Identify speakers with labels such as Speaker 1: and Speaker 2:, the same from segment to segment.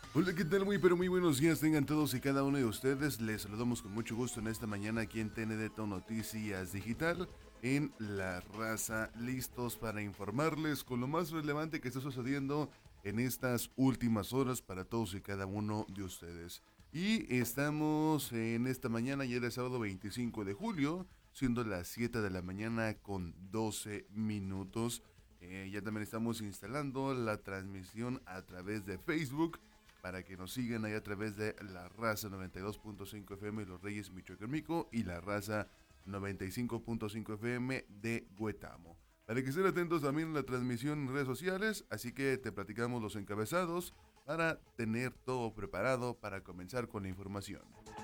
Speaker 1: Hola, ¿qué tal? Muy pero muy buenos días tengan todos y cada uno de ustedes. Les saludamos con mucho gusto en esta mañana aquí en TND Noticias Digital, en La Raza, listos para informarles con lo más relevante que está sucediendo en estas últimas horas para todos y cada uno de ustedes. Y estamos en esta mañana, ya de sábado 25 de julio, siendo las 7 de la mañana con 12 minutos. Ya también estamos instalando la transmisión a través de Facebook para que nos sigan ahí a través de La Raza 92.5 FM de Los Reyes Michoacán y La Raza 95.5 FM de Huetamo. Para que estén atentos también a la transmisión en redes sociales, así que te platicamos los encabezados para tener todo preparado para comenzar con la información.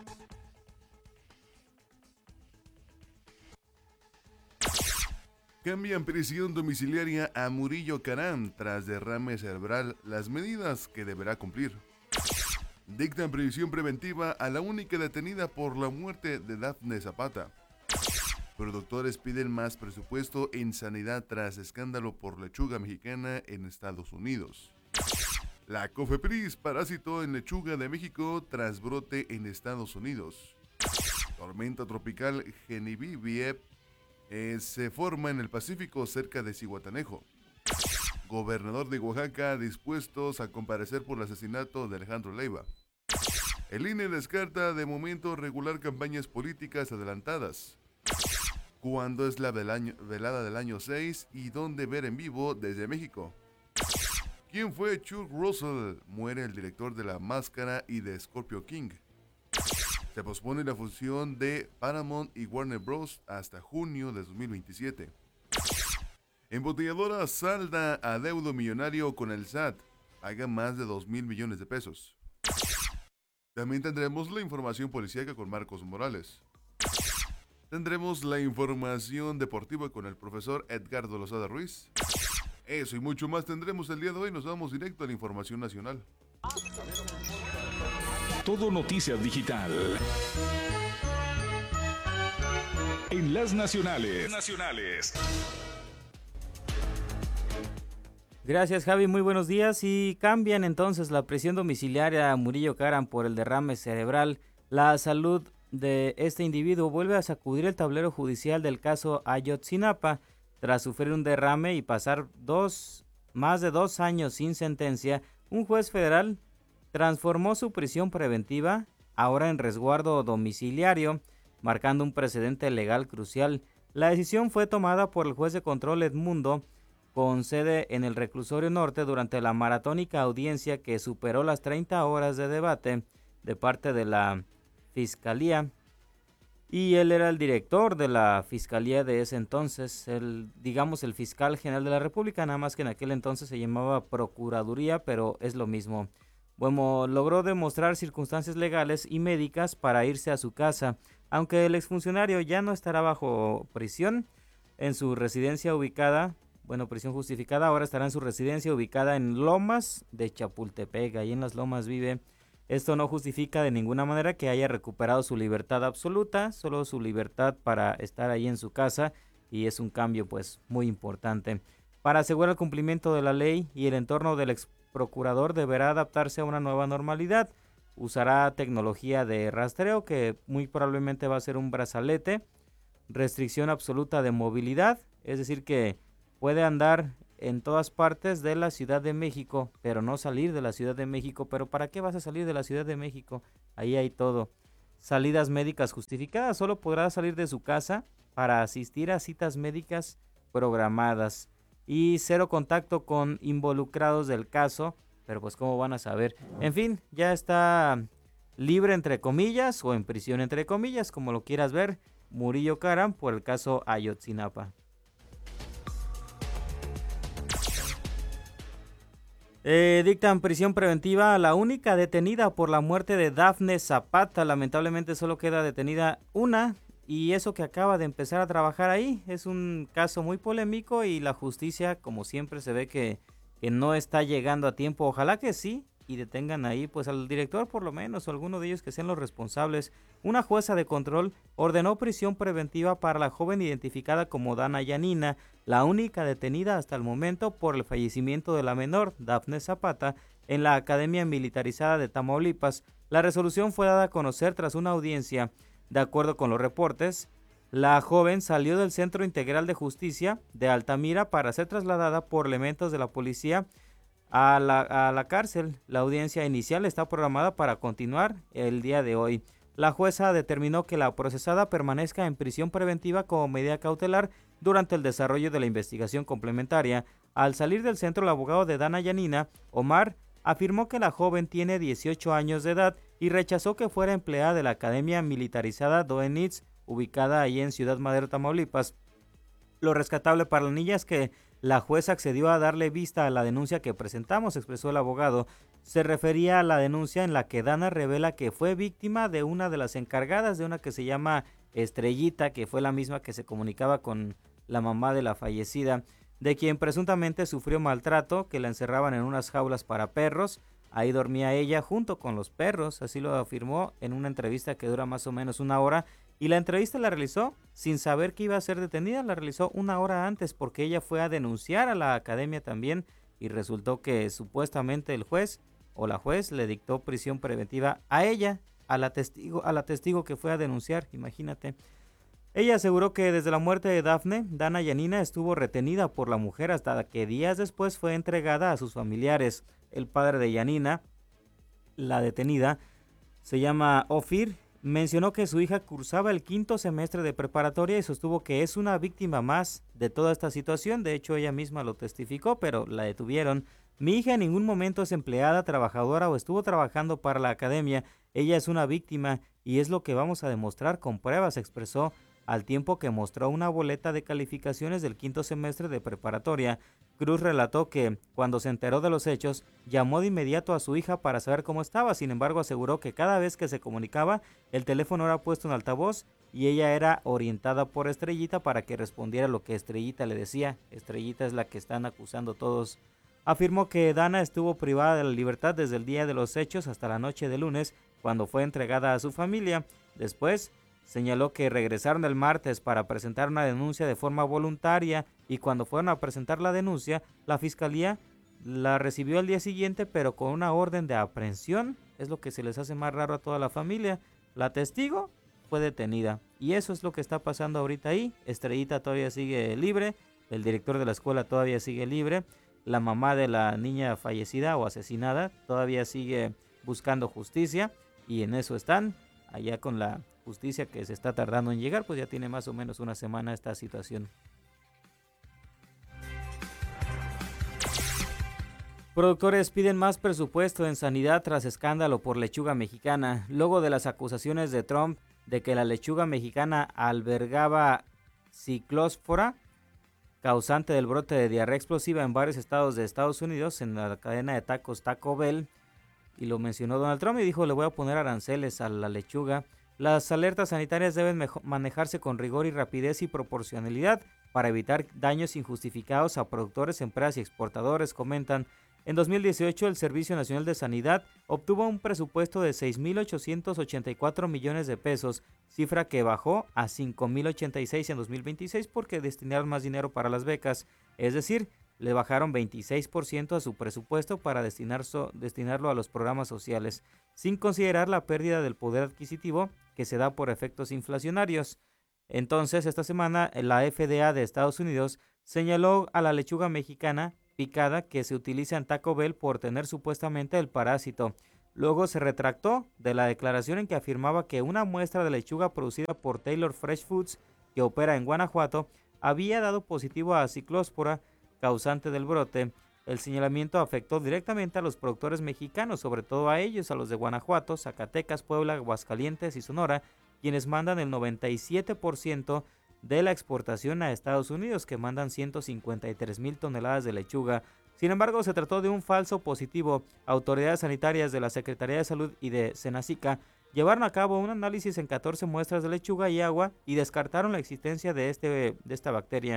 Speaker 1: Cambian prisión domiciliaria a Murillo Caram tras derrame cerebral, las medidas que deberá cumplir. Dictan prisión preventiva a la única detenida por la muerte de Dafne Zapata. Productores piden más presupuesto en sanidad tras escándalo por lechuga mexicana en Estados Unidos. La Cofepris parásito en lechuga de México tras brote en Estados Unidos. Tormenta tropical Genevieve se forma en el Pacífico cerca de Zihuatanejo. Gobernador de Oaxaca dispuestos a comparecer por el asesinato de Alejandro Leiva. El INE descarta de momento regular campañas políticas adelantadas. ¿Cuándo es la velada del año 6 y dónde ver en vivo desde México? ¿Quién fue Chuck Russell? Muere el director de La Máscara y de Scorpio King. Se pospone la fusión de Paramount y Warner Bros. Hasta junio de 2027. Embotelladora salda adeudo millonario con el SAT. Paga más de 2,000 millones de pesos. También tendremos la información policíaca con Marcos Morales. Tendremos la información deportiva con el profesor Edgardo Lozada Ruiz. Eso y mucho más tendremos el día de hoy. Nos vamos directo a la información nacional.
Speaker 2: Todo Noticias Digital. En las nacionales.
Speaker 3: Gracias, Javi, muy buenos días. Y cambian entonces la prisión domiciliaria a Murillo Caram por el derrame cerebral. La salud de este individuo vuelve a sacudir el tablero judicial del caso Ayotzinapa. Tras sufrir un derrame y pasar más de 2 años sin sentencia, un juez federal transformó su prisión preventiva ahora en resguardo domiciliario, marcando un precedente legal crucial. La decisión fue tomada por el juez de control Edmundo, con sede en el Reclusorio Norte, durante la maratónica audiencia que superó las 30 horas de debate de parte de la Fiscalía. Y él era el director de la Fiscalía de ese entonces, el fiscal general de la República, nada más que en aquel entonces se llamaba Procuraduría, pero es lo mismo. Bueno, logró demostrar circunstancias legales y médicas para irse a su casa, aunque el exfuncionario ya no estará bajo prisión en su residencia prisión justificada, ahora estará en su residencia ubicada en Lomas de Chapultepec, ahí en las Lomas vive. Esto no justifica de ninguna manera que haya recuperado su libertad absoluta, solo su libertad para estar ahí en su casa, y es un cambio pues muy importante. Para asegurar el cumplimiento de la ley y el entorno del ex procurador deberá adaptarse a una nueva normalidad. Usará tecnología de rastreo que muy probablemente va a ser un brazalete, restricción absoluta de movilidad, es decir que puede andar en todas partes de la Ciudad de México, pero no salir de la Ciudad de México. ¿Pero para qué vas a salir de la Ciudad de México? Ahí hay todo. Salidas médicas justificadas, solo podrá salir de su casa para asistir a citas médicas programadas. Y cero contacto con involucrados del caso, pero pues cómo van a saber. En fin, ya está libre entre comillas o en prisión entre comillas, como lo quieras ver, Murillo Caram por el caso Ayotzinapa. Dictan prisión preventiva a la única detenida por la muerte de Dafne Zapata. Lamentablemente solo queda detenida una, y eso que acaba de empezar a trabajar ahí. Es un caso muy polémico y la justicia, como siempre, se ve que no está llegando a tiempo. Ojalá que sí, y detengan ahí pues al director por lo menos o alguno de ellos que sean los responsables. Una jueza de control ordenó prisión preventiva para la joven identificada como Dana Yanina, la única detenida hasta el momento por el fallecimiento de la menor, Dafne Zapata, en la Academia Militarizada de Tamaulipas. La resolución fue dada a conocer tras una audiencia. De acuerdo con los reportes, la joven salió del Centro Integral de Justicia de Altamira para ser trasladada por elementos de la policía a la cárcel. La audiencia inicial está programada para continuar el día de hoy. La jueza determinó que la procesada permanezca en prisión preventiva como medida cautelar durante el desarrollo de la investigación complementaria. Al salir del centro, el abogado de Dana Yanina, Omar, afirmó que la joven tiene 18 años de edad y rechazó que fuera empleada de la Academia Militarizada Doenitz, ubicada ahí en Ciudad Madero, Tamaulipas. Lo rescatable para la niña es que la jueza accedió a darle vista a la denuncia que presentamos, expresó el abogado. Se refería a la denuncia en la que Dana revela que fue víctima de una de las encargadas de una que se llama Estrellita, que fue la misma que se comunicaba con la mamá de la fallecida, de quien presuntamente sufrió maltrato, que la encerraban en unas jaulas para perros. Ahí dormía ella junto con los perros, así lo afirmó en una entrevista que dura más o menos una hora. Y la entrevista la realizó sin saber que iba a ser detenida, la realizó una hora antes porque ella fue a denunciar a la academia también y resultó que supuestamente el juez o la juez le dictó prisión preventiva a ella, a la testigo que fue a denunciar, imagínate. Ella aseguró que desde la muerte de Dafne, Dana Yanina estuvo retenida por la mujer hasta que días después fue entregada a sus familiares. El padre de Yanina, la detenida, se llama Ofir, mencionó que su hija cursaba el 5º semestre de preparatoria y sostuvo que es una víctima más de toda esta situación. De hecho, ella misma lo testificó, pero la detuvieron. Mi hija en ningún momento es empleada, trabajadora o estuvo trabajando para la academia. Ella es una víctima y es lo que vamos a demostrar con pruebas, expresó, al tiempo que mostró una boleta de calificaciones del 5º semestre de preparatoria. Cruz relató que, cuando se enteró de los hechos, llamó de inmediato a su hija para saber cómo estaba. Sin embargo, aseguró que cada vez que se comunicaba, el teléfono era puesto en altavoz y ella era orientada por Estrellita para que respondiera lo que Estrellita le decía. Estrellita es la que están acusando todos. Afirmó que Dana estuvo privada de la libertad desde el día de los hechos hasta la noche de lunes, cuando fue entregada a su familia. Después, señaló que regresaron el martes para presentar una denuncia de forma voluntaria y cuando fueron a presentar la denuncia, la fiscalía la recibió al día siguiente pero con una orden de aprehensión. Es lo que se les hace más raro a toda la familia. La testigo fue detenida y eso es lo que está pasando ahorita ahí. Estrellita todavía sigue libre, el director de la escuela todavía sigue libre, la mamá de la niña fallecida o asesinada todavía sigue buscando justicia y en eso están allá con la justicia que se está tardando en llegar, pues ya tiene más o menos una semana esta situación. Productores piden más presupuesto en sanidad tras escándalo por lechuga mexicana. Luego de las acusaciones de Trump de que la lechuga mexicana albergaba ciclóspora, causante del brote de diarrea explosiva en varios estados de Estados Unidos, en la cadena de tacos Taco Bell, y lo mencionó Donald Trump y dijo: le voy a poner aranceles a la lechuga. Las alertas sanitarias deben manejarse con rigor y rapidez y proporcionalidad para evitar daños injustificados a productores, empresas y exportadores, comentan. En 2018, el Servicio Nacional de Sanidad obtuvo un presupuesto de 6.884 millones de pesos, cifra que bajó a 5.086 en 2026 porque destinaron más dinero para las becas, es decir, le bajaron 26% a su presupuesto para destinarlo a los programas sociales, sin considerar la pérdida del poder adquisitivo que se da por efectos inflacionarios. Entonces, esta semana, la FDA de Estados Unidos señaló a la lechuga mexicana picada que se utiliza en Taco Bell por tener supuestamente el parásito. Luego se retractó de la declaración en que afirmaba que una muestra de lechuga producida por Taylor Fresh Foods, que opera en Guanajuato, había dado positivo a ciclóspora, causante del brote. El señalamiento afectó directamente a los productores mexicanos, sobre todo a ellos, a los de Guanajuato, Zacatecas, Puebla, Aguascalientes y Sonora, quienes mandan el 97% de la exportación a Estados Unidos, que mandan 153,000 toneladas de lechuga. Sin embargo, se trató de un falso positivo. Autoridades sanitarias de la Secretaría de Salud y de Senacica llevaron a cabo un análisis en 14 muestras de lechuga y agua y descartaron la existencia de esta bacteria.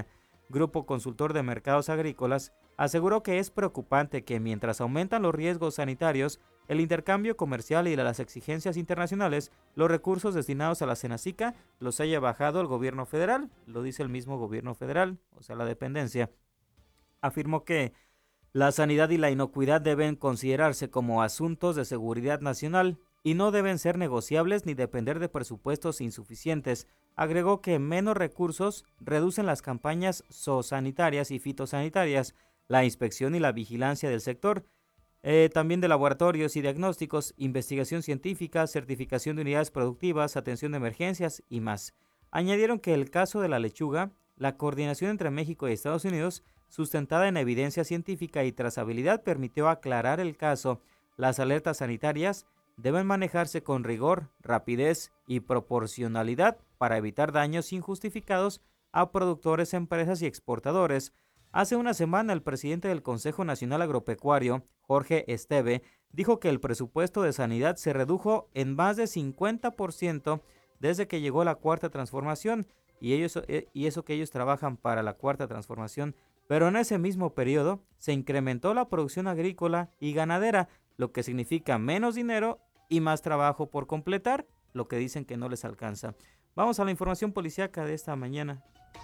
Speaker 3: Grupo Consultor de Mercados Agrícolas, aseguró que es preocupante que mientras aumentan los riesgos sanitarios, el intercambio comercial y las exigencias internacionales, los recursos destinados a la Senacica los haya bajado el gobierno federal, lo dice el mismo gobierno federal, o sea, la dependencia. Afirmó que la sanidad y la inocuidad deben considerarse como asuntos de seguridad nacional y no deben ser negociables ni depender de presupuestos insuficientes. Agregó que menos recursos reducen las campañas zoosanitarias y fitosanitarias, la inspección y la vigilancia del sector, también de laboratorios y diagnósticos, investigación científica, certificación de unidades productivas, atención de emergencias y más. Añadieron que el caso de la lechuga, la coordinación entre México y Estados Unidos, sustentada en evidencia científica y trazabilidad, permitió aclarar el caso. Las alertas sanitarias deben manejarse con rigor, rapidez y proporcionalidad para evitar daños injustificados a productores, empresas y exportadores. Hace una semana, el presidente del Consejo Nacional Agropecuario, Jorge Esteve, dijo que el presupuesto de sanidad se redujo en más de 50% desde que llegó la Cuarta Transformación, y eso que ellos trabajan para la Cuarta Transformación. Pero en ese mismo periodo se incrementó la producción agrícola y ganadera, lo que significa menos dinero y más trabajo por completar, lo que dicen que no les alcanza. Vamos a la información policíaca de esta mañana.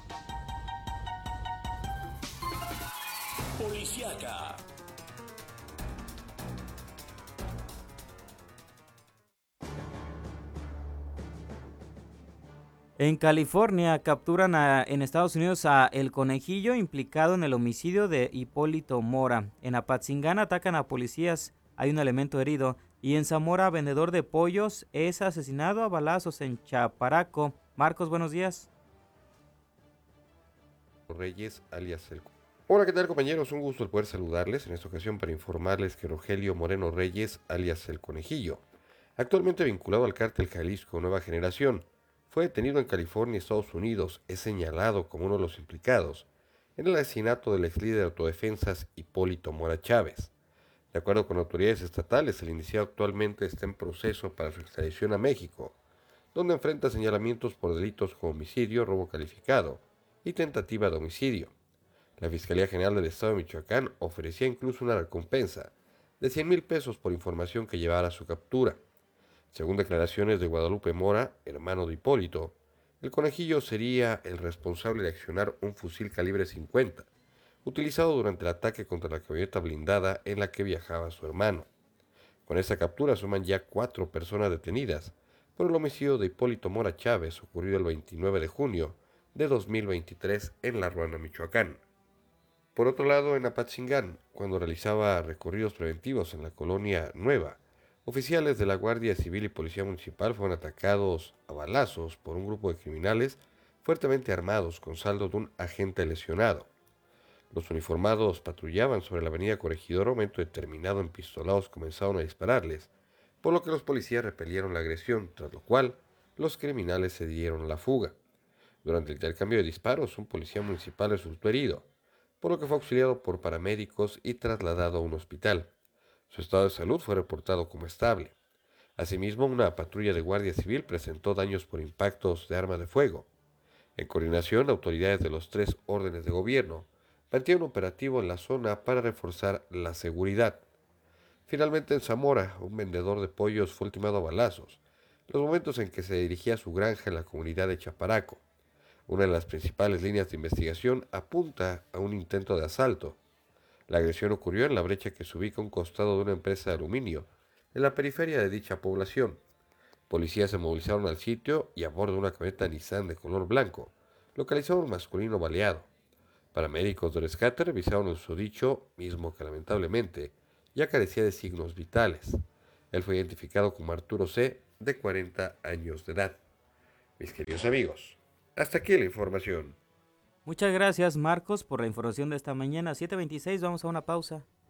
Speaker 4: Policiaca.
Speaker 3: En California capturan en Estados Unidos a El Conejillo, implicado en el homicidio de Hipólito Mora. En Apatzingán atacan a policías, hay un elemento herido. Y en Zamora, vendedor de pollos es asesinado a balazos en Chaparaco. Marcos, buenos días.
Speaker 5: Reyes, alias el... Hola, ¿qué tal, compañeros? Un gusto el poder saludarles en esta ocasión para informarles que Rogelio Moreno Reyes, alias el Conejillo, actualmente vinculado al cártel Jalisco Nueva Generación, fue detenido en California, Estados Unidos. Es señalado como uno de los implicados en el asesinato del ex líder de autodefensas Hipólito Mora Chávez. De acuerdo con autoridades estatales, el indiciado actualmente está en proceso para su extradición a México, donde enfrenta señalamientos por delitos como homicidio, robo calificado y tentativa de homicidio. La Fiscalía General del Estado de Michoacán ofrecía incluso una recompensa de 100,000 pesos por información que llevara a su captura. Según declaraciones de Guadalupe Mora, hermano de Hipólito, el Conejillo sería el responsable de accionar un fusil calibre 50, utilizado durante el ataque contra la camioneta blindada en la que viajaba su hermano. Con esta captura suman ya 4 personas detenidas por el homicidio de Hipólito Mora Chávez, ocurrido el 29 de junio de 2023 en La Ruana, Michoacán. Por otro lado, en Apatzingán, cuando realizaba recorridos preventivos en la Colonia Nueva, oficiales de la Guardia Civil y Policía Municipal fueron atacados a balazos por un grupo de criminales fuertemente armados con saldo de un agente lesionado. Los uniformados patrullaban sobre la avenida Corregidor. Momento determinado, empistolados comenzaron a dispararles, por lo que los policías repelieron la agresión, tras lo cual los criminales se dieron a la fuga. Durante el intercambio de disparos, un policía municipal resultó herido, por lo que fue auxiliado por paramédicos y trasladado a un hospital. Su estado de salud fue reportado como estable. Asimismo, una patrulla de Guardia Civil presentó daños por impactos de arma de fuego. En coordinación, autoridades de los 3 órdenes de gobierno plantearon un operativo en la zona para reforzar la seguridad. Finalmente, en Zamora, un vendedor de pollos fue ultimado a balazos, en los momentos en que se dirigía a su granja en la comunidad de Chaparaco. Una de las principales líneas de investigación apunta a un intento de asalto. La agresión ocurrió en la brecha que se ubica a un costado de una empresa de aluminio, en la periferia de dicha población. Policías se movilizaron al sitio y a bordo de una camioneta Nissan de color blanco localizaron a un masculino baleado. Paramédicos de rescate revisaron el susodicho, mismo que lamentablemente ya carecía de signos vitales. Él fue identificado como Arturo C., de 40 años de edad. Mis queridos amigos, hasta aquí la información.
Speaker 3: Muchas gracias, Marcos, por la información de esta mañana. 7:26, vamos a una pausa.